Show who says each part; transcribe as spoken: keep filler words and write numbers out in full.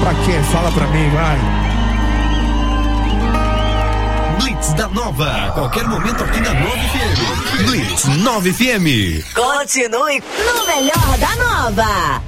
Speaker 1: pra quê? Fala pra mim, vai.
Speaker 2: Blitz da Nova, a qualquer momento aqui na nove F M. Blitz nove F M.
Speaker 3: Continue no melhor da Nova.